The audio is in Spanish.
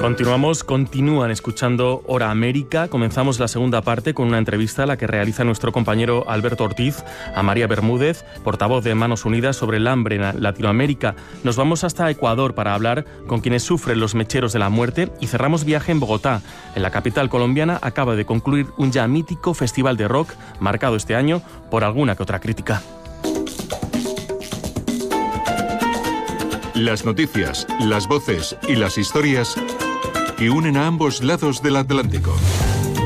Continúan escuchando Hora América. Comenzamos la segunda parte con una entrevista a la que realiza nuestro compañero Alberto Ortiz a María Bermúdez, portavoz de Manos Unidas, sobre el hambre en Latinoamérica. Nos vamos hasta Ecuador para hablar con quienes sufren los mecheros de la muerte y cerramos viaje en Bogotá. En la capital colombiana acaba de concluir un ya mítico festival de rock, marcado este año por alguna que otra crítica. Las noticias, las voces y las historias que unen a ambos lados del Atlántico.